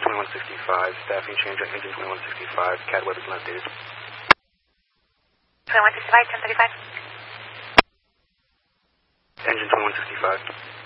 2165, staffing change on engine 2165, CAD web is not updated. 2165, 1035. Engine 2165.